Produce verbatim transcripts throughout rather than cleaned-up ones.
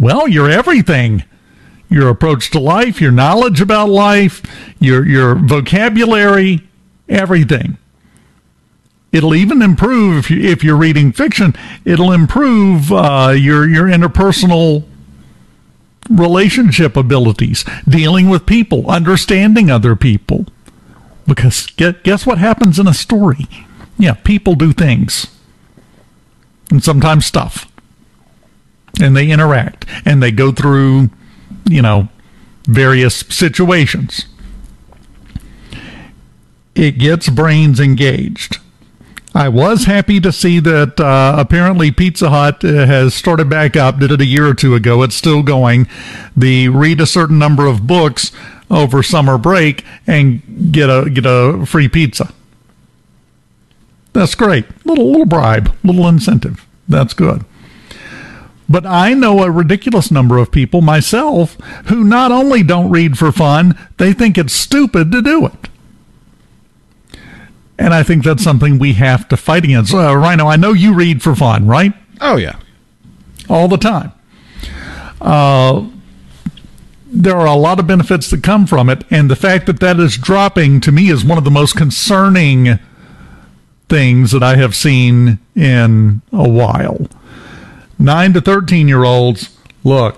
Well, your everything. Your approach to life, your knowledge about life, your your vocabulary, everything. It'll even improve, if, you, if you're reading fiction, it'll improve uh, your, your interpersonal relationship abilities, dealing with people, understanding other people. Because get, guess what happens in a story? Yeah, people do things. And sometimes stuff. And they interact. And they go through, you know, various situations. It gets brains engaged. I was happy to see that uh, apparently Pizza Hut uh, has started back up, did it a year or two ago. It's still going. The read a certain number of books over summer break and get a get a free pizza. That's great. Little little bribe, little incentive. That's good. But I know a ridiculous number of people, myself, who not only don't read for fun, they think it's stupid to do it. And I think that's something we have to fight against. Uh, Rhino, I know you read for fun, right? Oh, yeah. All the time. Uh, there are a lot of benefits that come from it, and the fact that that is dropping, to me, is one of the most concerning things that I have seen in a while. nine to thirteen-year-olds, look,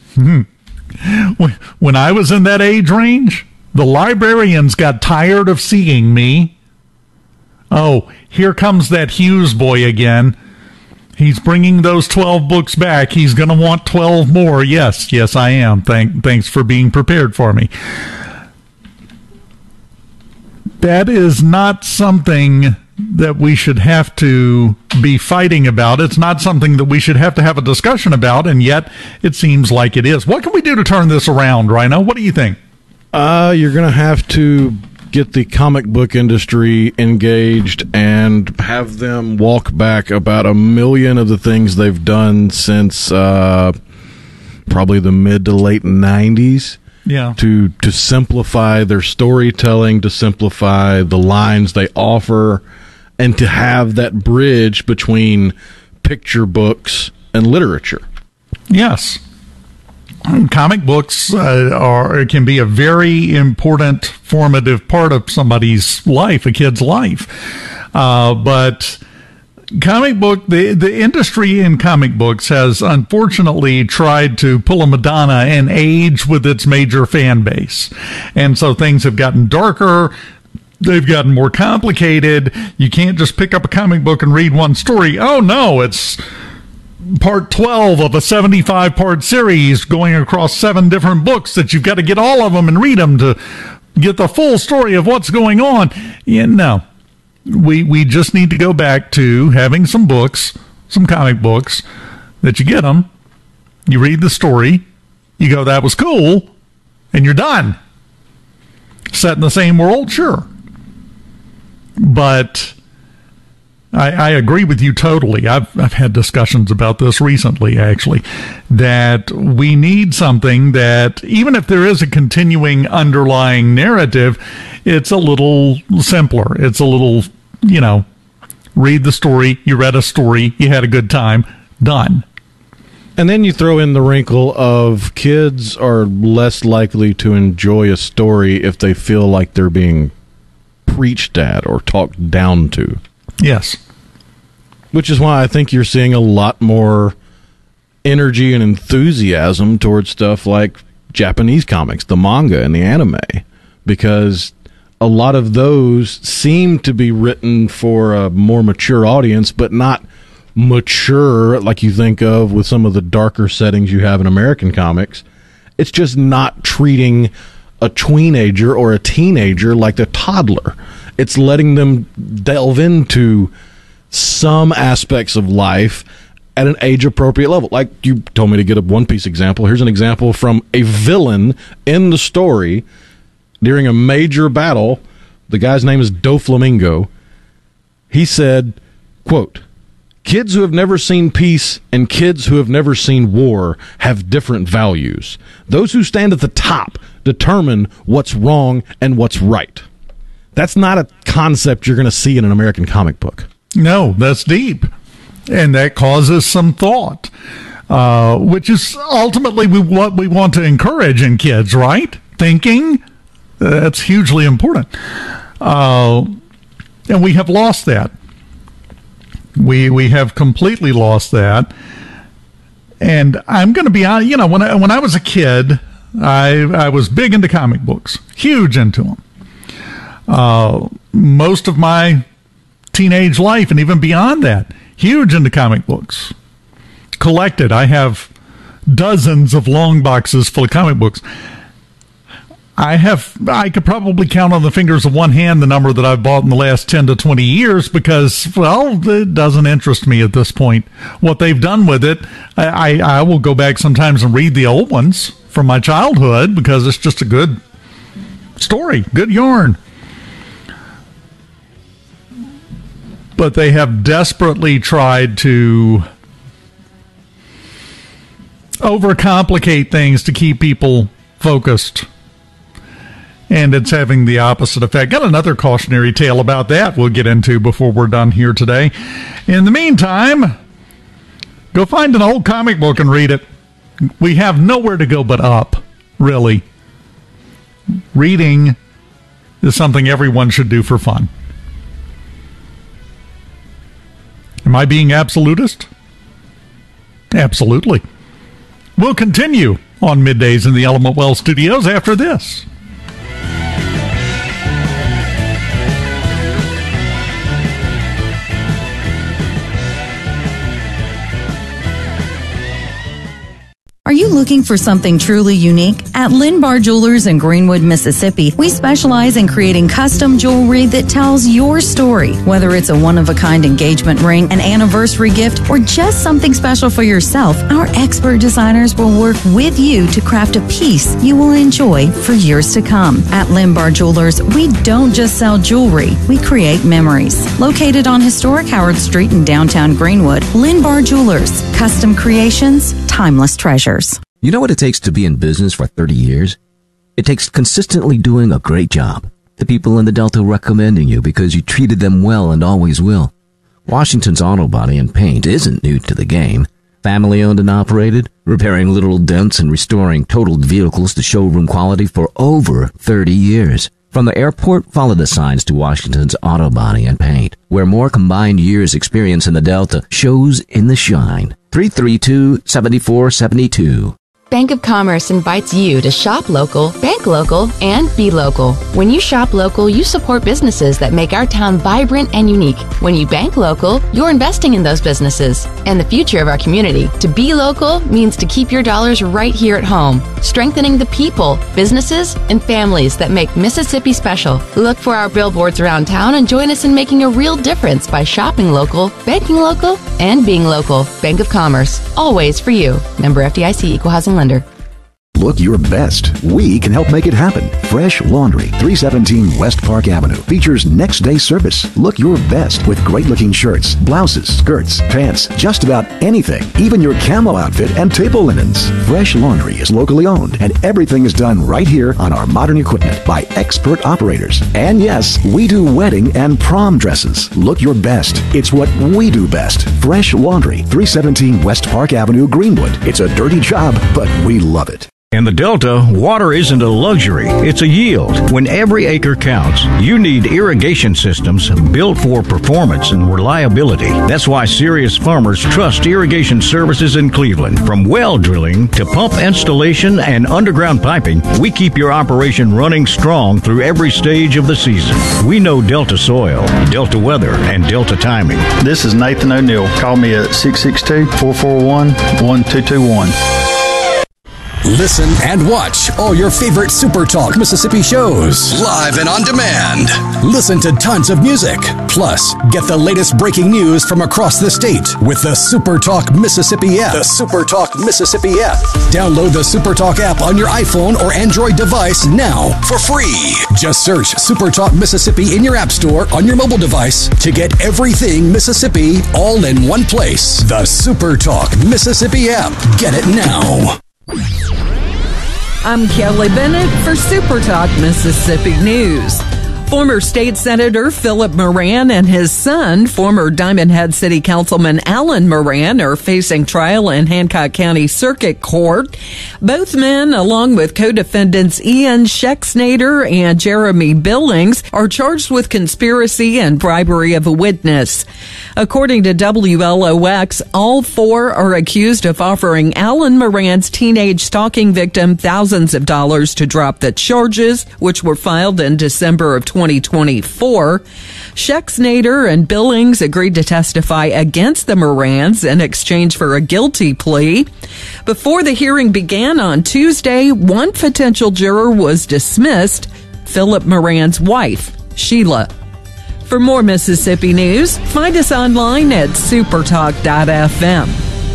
when I was in that age range, the librarians got tired of seeing me. Oh, here comes that Hughes boy again. He's bringing those twelve books back. He's going to want twelve more. Yes, yes, I am. Thank, thanks for being prepared for me. That is not something that we should have to be fighting about. It's not something that we should have to have a discussion about, and yet it seems like it is. What can we do to turn this around, Rhino? What do you think? Uh, you're going to have to get the comic book industry engaged and have them walk back about a million of the things they've done since uh, probably the mid to late nineties. Yeah. To to simplify their storytelling, to simplify the lines they offer, and to have that bridge between picture books and literature. Yes. Comic books uh, are can be a very important, formative part of somebody's life, a kid's life. Uh, but comic book, the, the industry in comic books has unfortunately tried to pull a Madonna and age with its major fan base. And so things have gotten darker. They've gotten more complicated. You can't just pick up a comic book and read one story. Oh, no, it's part twelve of a seventy-five part series going across seven different books that you've got to get all of them and read them to get the full story of what's going on. Yeah, no. We we just need to go back to having some books, some comic books, that you get them, you read the story, you go, that was cool, and you're done. Set in the same world, sure. But I, I agree with you totally. I've I've had discussions about this recently, actually, that we need something that, even if there is a continuing underlying narrative, it's a little simpler. It's a little, you know, read the story, you read a story, you had a good time, done. And then you throw in the wrinkle of kids are less likely to enjoy a story if they feel like they're being preached at or talked down to. Yes. Which is why I think you're seeing a lot more energy and enthusiasm towards stuff like Japanese comics, the manga and the anime, because a lot of those seem to be written for a more mature audience, but not mature like you think of with some of the darker settings you have in American comics. It's just not treating a tweenager or a teenager like a toddler. It's letting them delve into some aspects of life at an age-appropriate level. Like you told me to get a One Piece example. Here's an example from a villain in the story during a major battle. The guy's name is Doflamingo. He said, quote, "Kids who have never seen peace and kids who have never seen war have different values. Those who stand at the top determine what's wrong and what's right." That's not a concept you're going to see in an American comic book. No, that's deep. And that causes some thought. uh, which is ultimately we, what we want to encourage in kids, right? Thinking, uh, that's hugely important. Uh, and we have lost that. We we have completely lost that. And I'm going to be honest, you know, when I, when I was a kid, I I was big into comic books, huge into them. Uh, most of my teenage life and even beyond that, huge into comic books. Collected. I have dozens of long boxes full of comic books. I have, I could probably count on the fingers of one hand the number that I've bought in the last ten to twenty years because, well, it doesn't interest me at this point. What they've done with it, I, I, I will go back sometimes and read the old ones from my childhood because it's just a good story, good yarn. But they have desperately tried to overcomplicate things to keep people focused. And it's having the opposite effect. Got another cautionary tale about that we'll get into before we're done here today. In the meantime, go find an old comic book and read it. We have nowhere to go but up, really. Reading is something everyone should do for fun. Am I being absolutist? Absolutely. We'll continue on Middays in the Element Well Studios after this. Are you looking for something truly unique? At Linbar Jewelers in Greenwood, Mississippi, we specialize in creating custom jewelry that tells your story. Whether it's a one-of-a-kind engagement ring, an anniversary gift, or just something special for yourself, our expert designers will work with you to craft a piece you will enjoy for years to come. At Linbar Jewelers, we don't just sell jewelry, we create memories. Located on historic Howard Street in downtown Greenwood, Linbar Jewelers, custom creations, timeless treasures. You know what it takes to be in business for thirty years? It takes consistently doing a great job. The people in the Delta recommending you because you treated them well and always will. Washington's Auto Body and Paint isn't new to the game. Family owned and operated, repairing little dents and restoring totaled vehicles to showroom quality for over thirty years. From the airport, follow the signs to Washington's Auto Body and Paint, where more combined years experience in the Delta shows in the shine. three three two, seven four seven two. Bank of Commerce invites you to shop local, bank local, and be local. When you shop local, you support businesses that make our town vibrant and unique. When you bank local, you're investing in those businesses and the future of our community. To be local means to keep your dollars right here at home, strengthening the people, businesses, and families that make Mississippi special. Look for our billboards around town and join us in making a real difference by shopping local, banking local, and being local. Bank of Commerce, always for you. Member F D I C, Equal Housing Lender. Look your best. We can help make it happen. Fresh Laundry, three seventeen West Park Avenue, features next day service. Look your best with great looking shirts, blouses, skirts, pants, just about anything, even your camo outfit and table linens. Fresh Laundry is locally owned and everything is done right here on our modern equipment by expert operators. And yes, we do wedding and prom dresses. Look your best. It's what we do best. Fresh Laundry, three seventeen West Park Avenue, Greenwood. It's a dirty job, but we love it. In the Delta, water isn't a luxury, it's a yield. When every acre counts, you need irrigation systems built for performance and reliability. That's why serious farmers trust Irrigation Services in Cleveland. From well drilling to pump installation and underground piping, we keep your operation running strong through every stage of the season. We know Delta soil, Delta weather, and Delta timing. This is Nathan O'Neill. Call me at six six two, four four one, one two two one. Listen and watch all your favorite Super Talk Mississippi shows live and on demand. Listen to tons of music. Plus, get the latest breaking news from across the state with the Super Talk Mississippi app. The Super Talk Mississippi app. Download the Super Talk app on your iPhone or Android device now for free. Just search Super Talk Mississippi in your app store on your mobile device to get everything Mississippi all in one place. The Super Talk Mississippi app. Get it now. I'm Kelly Bennett for Super Talk Mississippi News. Former state senator Philip Moran and his son, former Diamond Head City Councilman Alan Moran, are facing trial in Hancock County Circuit Court. Both men, along with co-defendants Ian Schexnayder and Jeremy Billings, are charged with conspiracy and bribery of a witness. According to W L O X, all four are accused of offering Alan Moran's teenage stalking victim thousands of dollars to drop the charges, which were filed in December of twenty twenty-four. Schexnayder and Billings agreed to testify against the Morans in exchange for a guilty plea. Before the hearing began on Tuesday, one potential juror was dismissed, Philip Moran's wife, Sheila. For more Mississippi news, find us online at supertalk dot f m.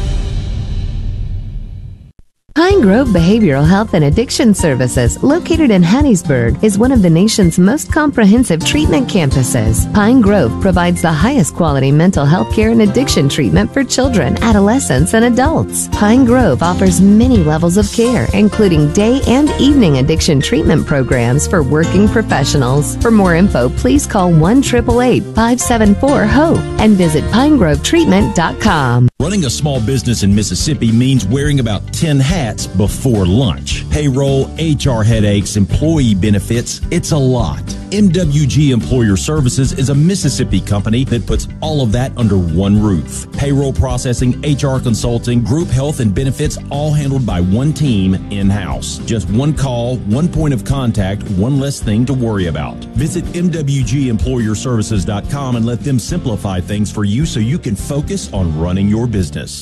Pine Grove Behavioral Health and Addiction Services, located in Hattiesburg, is one of the nation's most comprehensive treatment campuses. Pine Grove provides the highest quality mental health care and addiction treatment for children, adolescents, and adults. Pine Grove offers many levels of care, including day and evening addiction treatment programs for working professionals. For more info, please call one eight eight eight, five seven four, HOPE and visit pine grove treatment dot com. Running a small business in Mississippi means wearing about ten hats before lunch. Payroll, H R headaches, employee benefits, it's a lot. M W G Employer Services is a Mississippi company that puts all of that under one roof. Payroll processing, H R consulting, group health and benefits, all handled by one team in-house. Just one call, one point of contact, one less thing to worry about. Visit M W G employer services dot com and let them simplify things for you so you can focus on running your business.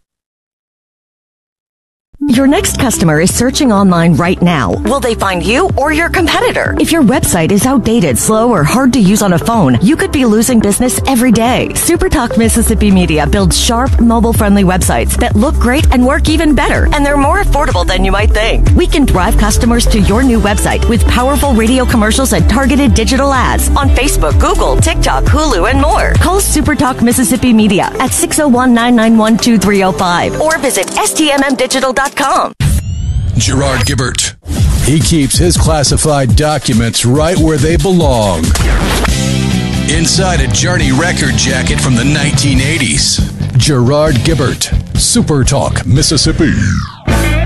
Your next customer is searching online right now. Will they find you or your competitor? If your website is outdated, slow, or hard to use on a phone, you could be losing business every day. SuperTalk Mississippi Media builds sharp, mobile-friendly websites that look great and work even better, and they're more affordable than you might think. We can drive customers to your new website with powerful radio commercials and targeted digital ads on Facebook, Google, TikTok, Hulu, and more. Call SuperTalk Mississippi Media at six oh one, nine nine one, two three oh five or visit S T M M digital dot com. Gerard Gibbert. He keeps his classified documents right where they belong. Inside a Journey record jacket from the nineteen eighties. Gerard Gibbert. Super Talk, Mississippi.